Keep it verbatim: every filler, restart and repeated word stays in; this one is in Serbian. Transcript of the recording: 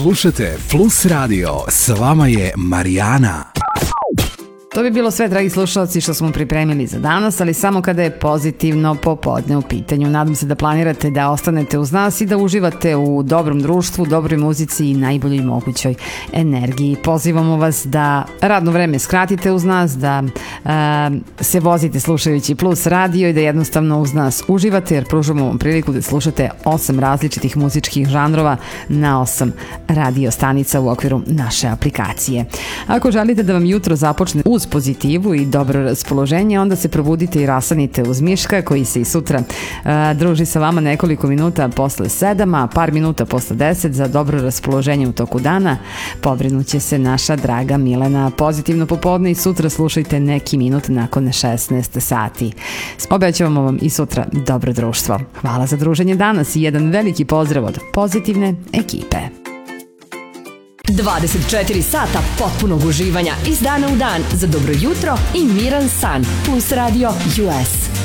Slušajte Plus Radio, s vama je Marijana. To bi bilo sve, dragi slušalci, što smo pripremili za danas, ali samo kada je pozitivno popodne u pitanju. Nadam se da planirate da ostanete uz nas i da uživate u dobrom društvu, dobroj muzici i najboljoj mogućoj energiji. Pozivamo vas da radno vreme skratite uz nas, da uh, se vozite slušajući Plus Radio i da jednostavno uz nas uživate, jer pružamo vam priliku da slušate osam različitih muzičkih žanrova na osam radio stanica u okviru naše aplikacije. Ako želite da vam jutro započne uz pozitivu i dobro raspoloženje, onda se probudite i rasanite uz Miška, koji se i sutra uh, druži sa vama nekoliko minuta posle sedam, a par minuta posle deset za dobro raspoloženje u toku dana. Pobrinuće se naša draga Milena. Pozitivno popodne i sutra slušajte neki minut nakon šesnaest sati. Obećavamo vam i sutra dobro društvo. Hvala za druženje danas i jedan veliki pozdrav od pozitivne ekipe. dvadeset četiri sata potpunog uživanja iz dana u dan za dobro jutro i miran san. Plus Radio U S.